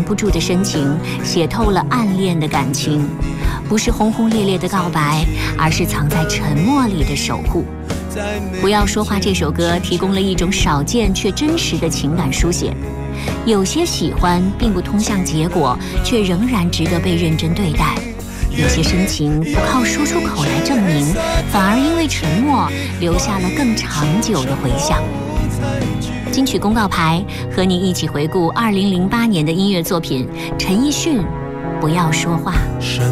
不住的深情，写透了暗恋的感情。不是轰轰烈烈的告白，而是藏在沉默里的守护。不要说话这首歌提供了一种少见却真实的情感书写。有些喜欢并不通向结果，却仍然值得被认真对待。有些深情不靠说出口来证明，反而因为沉默留下了更长久的回响。金曲公告牌和你一起回顾2008年的音乐作品，陈奕迅《不要说话》。